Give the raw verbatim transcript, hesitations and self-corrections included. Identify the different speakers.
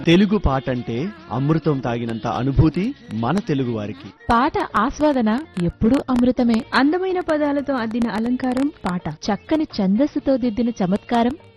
Speaker 1: తెలుగు పాట అంటే అమృతం తాగినంత అనుభూతి మన తెలుగు వారికి.
Speaker 2: పాట ఆస్వాదన ఎప్పుడూ అమృతమే.
Speaker 3: అందమైన పదాలతో అద్దిన అలంకారం పాట.
Speaker 2: చక్కని ఛందస్సుతో దిద్దిన చమత్కారం